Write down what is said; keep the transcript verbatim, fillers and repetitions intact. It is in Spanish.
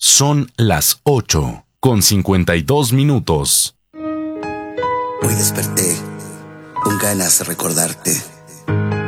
Son las ocho con cincuenta y dos minutos. Hoy desperté con ganas de recordarte.